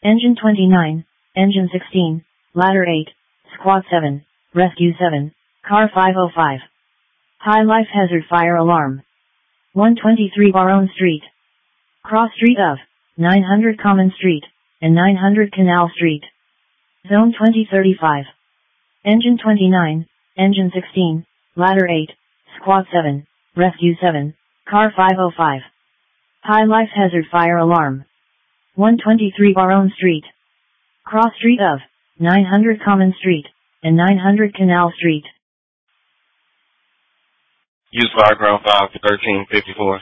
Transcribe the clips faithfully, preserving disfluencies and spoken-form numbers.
Engine twenty-nine, Engine sixteen, Ladder eight, Squad seven, Rescue seven, Car five oh five. High Life Hazard Fire Alarm. one twenty-three Baronne Street. Cross Street of nine hundred Common Street and nine hundred Canal Street. Zone twenty thirty-five. Engine twenty-nine, Engine sixteen, Ladder eight, Squad seven, Rescue seven, Car five oh five. High Life Hazard Fire Alarm. one twenty-three Baronne Street. Cross Street of nine hundred Common Street and nine hundred Canal Street. Use fire ground five for thirteen fifty-four.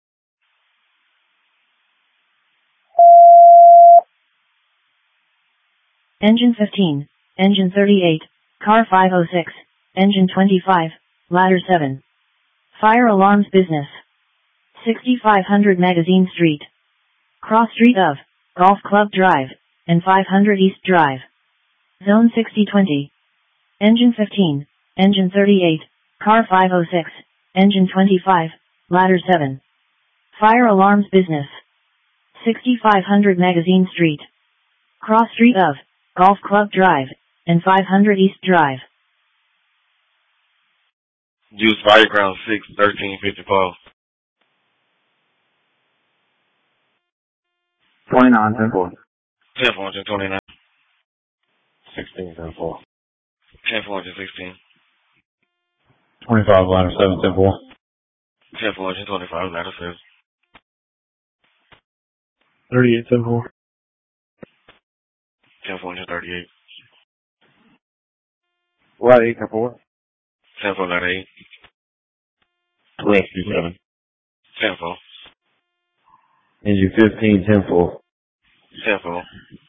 Engine fifteen, Engine thirty-eight, Car five oh six, Engine twenty-five, Ladder seven. Fire Alarms Business. sixty-five hundred Magazine Street. Cross Street of Golf Club Drive and five hundred East Drive. Zone sixty twenty. Engine fifteen, Engine thirty-eight, Car five oh six, Engine twenty-five, Ladder seven. Fire Alarms Business. sixty-five hundred Magazine Street. Cross Street of Golf Club Drive and five hundred East Drive. Use fire ground six thirteen fifty-four. twenty-nine ten four. ten four twenty-nine. sixteen ten four. ten four sixteen. twenty-five ladder seven ten four. ten four twenty-five ladder seven. thirty-eight ten four. ten four thirty-eight. Ladder eight ten four. ten four ladder eight. Rescue seven. ten four. Engine fifteen ten four. ten four.